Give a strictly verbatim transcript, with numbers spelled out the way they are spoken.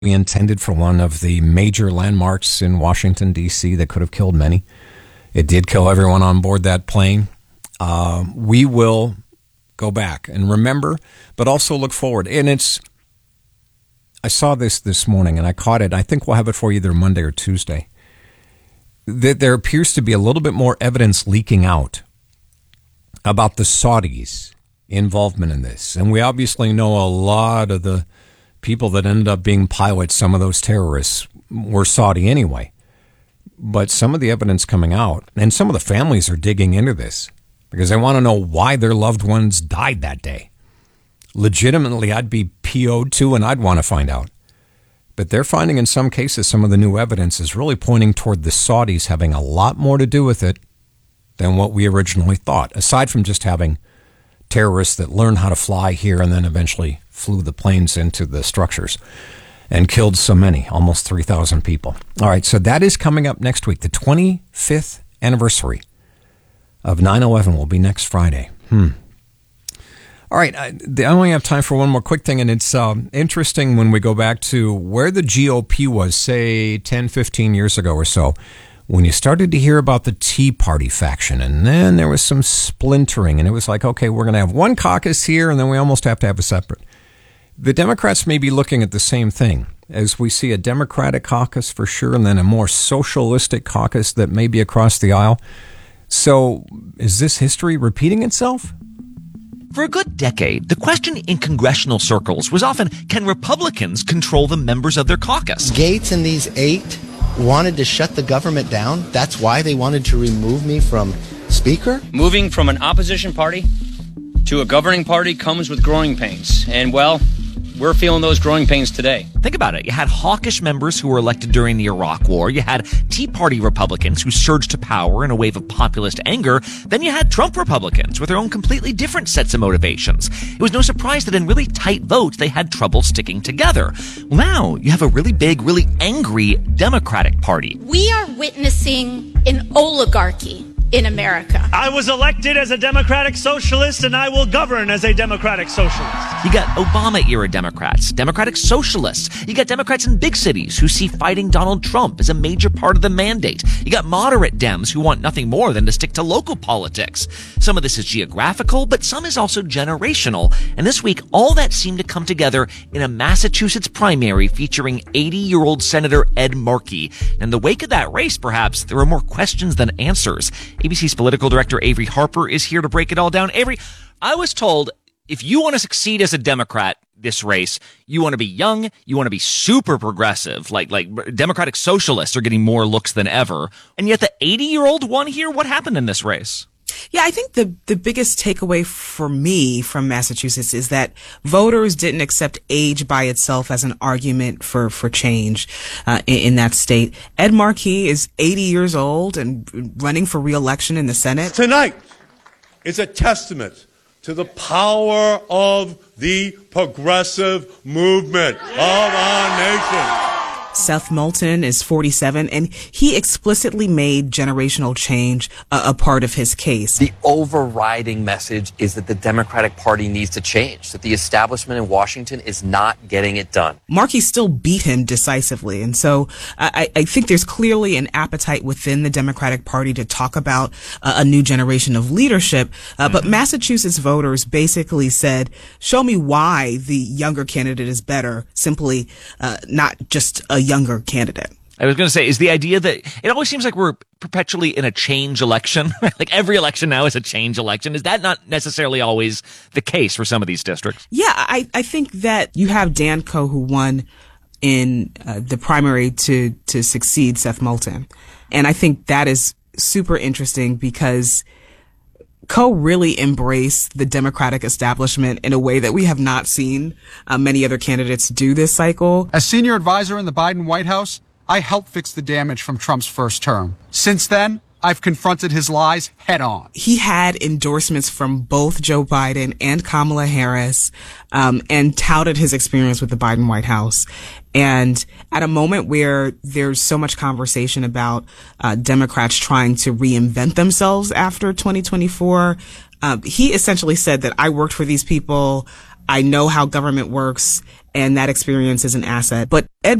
we intended for one of the major landmarks in Washington, D C that could have killed many. It did kill everyone on board that plane. Uh, we will go back and remember, but also look forward. And it's, I saw this this morning and I caught it. I think we'll have it for either Monday or Tuesday. That there appears to be a little bit more evidence leaking out about the Saudis' involvement in this. And we obviously know a lot of the people that ended up being pilots, some of those terrorists, were Saudi anyway. But some of the evidence coming out, and some of the families are digging into this because they want to know why their loved ones died that day. Legitimately, I'd be P O'd too, and I'd want to find out. But they're finding in some cases some of the new evidence is really pointing toward the Saudis having a lot more to do with it than what we originally thought, aside from just having terrorists that learned how to fly here and then eventually flew the planes into the structures and killed so many, almost three thousand people. All right, so that is coming up next week. The twenty-fifth anniversary of nine eleven will be next Friday. Hmm. All right, I, I only have time for one more quick thing, and it's um, interesting when we go back to where the G O P was, say, ten, fifteen years ago or so, when you started to hear about the Tea Party faction, and then there was some splintering, and it was like, okay, we're going to have one caucus here, and then we almost have to have a separate. The Democrats may be looking at the same thing, as we see a Democratic caucus for sure, and then a more socialistic caucus that may be across the aisle. So is this history repeating itself? For a good decade, the question in congressional circles was often, can Republicans control the members of their caucus? Gates and these eight wanted to shut the government down. That's why they wanted to remove me from Speaker. Moving from an opposition party to a governing party comes with growing pains. And, well, we're feeling those growing pains today. Think about it. You had hawkish members who were elected during the Iraq War. You had Tea Party Republicans who surged to power in a wave of populist anger. Then you had Trump Republicans with their own completely different sets of motivations. It was no surprise that in really tight votes, they had trouble sticking together. Well, now you have a really big, really angry Democratic Party. We are witnessing an oligarchy in America. I was elected as a Democratic Socialist, and I will govern as a Democratic Socialist. You got Obama-era Democrats, Democratic Socialists. You got Democrats in big cities who see fighting Donald Trump as a major part of the mandate. You got moderate Dems who want nothing more than to stick to local politics. Some of this is geographical, but some is also generational. And this week, all that seemed to come together in a Massachusetts primary featuring eighty-year-old Senator Ed Markey. And in the wake of that race, perhaps, there were more questions than answers. A B C's political director Avery Harper is here to break it all down. Avery, I was told if you want to succeed as a Democrat this race, you want to be young, you want to be super progressive, like like Democratic Socialists are getting more looks than ever. And yet the eighty-year-old won here. What happened in this race? Yeah, I think the, the biggest takeaway for me from Massachusetts is that voters didn't accept age by itself as an argument for, for change uh, in, in that state. Ed Markey is eighty years old and running for re-election in the Senate. Tonight is a testament to the power of the progressive movement of our nation. Seth Moulton is forty-seven, and he explicitly made generational change a, a part of his case. The overriding message is that the Democratic Party needs to change, that the establishment in Washington is not getting it done. Markey still beat him decisively, and so I, I think there's clearly an appetite within the Democratic Party to talk about uh, a new generation of leadership, uh, mm-hmm. but Massachusetts voters basically said, show me why the younger candidate is better, simply uh, not just a younger candidate. I was going to say, is the idea that it always seems like we're perpetually in a change election, like every election now is a change election. Is that not necessarily always the case for some of these districts? Yeah, I, I think that you have Dan Coe, who won in uh, the primary to, to succeed Seth Moulton. And I think that is super interesting because Coe really embraced the Democratic establishment in a way that we have not seen uh, many other candidates do this cycle. As senior advisor in the Biden White House, I helped fix the damage from Trump's first term. Since then, I've confronted his lies head on. He had endorsements from both Joe Biden and Kamala Harris, um, and touted his experience with the Biden White House. And at a moment where there's so much conversation about uh, Democrats trying to reinvent themselves after twenty twenty-four, uh, he essentially said that I worked for these people. I know how government works, and that experience is an asset. But Ed